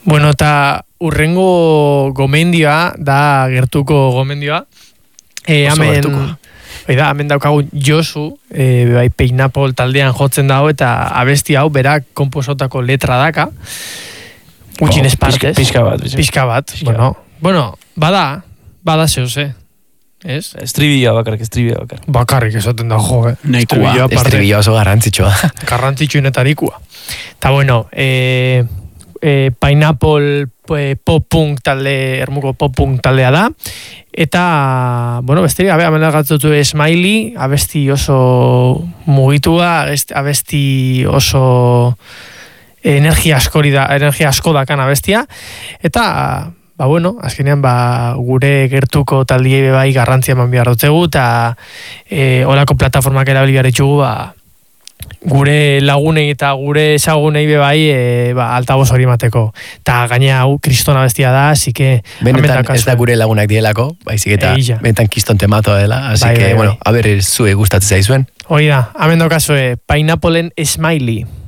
Bueno, eta urrengo gomendioa, da gertuko gomendioa. Hemen daukagu Josu, bai Pineapple taldean jotzen dago, eta abesti hau berak komposotako letra daka. Gutxinez partez. Pixka bat. Bueno, bada zeuse. Ez? Estribila bakarrik. Bakarrik esaten da, jo, Estribila oso garrantzitsua. Garrantzitsuenetarikua. Eta bueno, Pineapple pop-punk talde, ermuko pop-punk taldea da. Eta, bueno, besterik, hemen gatzutu Smiley, abesti oso mugitua, abesti oso energia asko dakan abestia. Eta, bueno, azkenean gure gertuko taldiei bai garrantzia eman behar dutzegu, eta olako plataformak erabili behar ditugu, gure lagunei eta gure ezagunei bai altaboz hori mateko. Eta gaina hau kristona bestia da, así que... Benetan ez da gure lagunak dielako, baizik eta benetan kriston tematoa dela, así que, bueno, a ber, zue gustatzen zaizuen. Hoi da, hemen dokazue, Pineappleen Smiley.